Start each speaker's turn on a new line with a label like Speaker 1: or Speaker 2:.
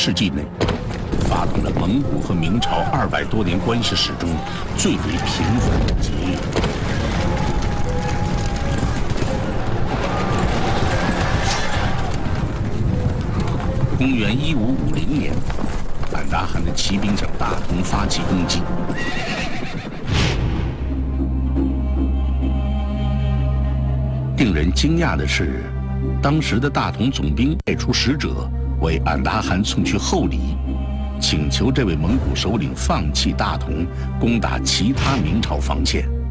Speaker 1: 世纪内，发动了蒙古和明朝200多年关系史中最为频繁的劫掠。公元1550年，俺答汗的骑兵向大同发起攻击。令人惊讶的是，当时的大同总兵派出使者为俺答汗送去厚礼，请求这位蒙古首领放弃大同，攻打其他明朝防线。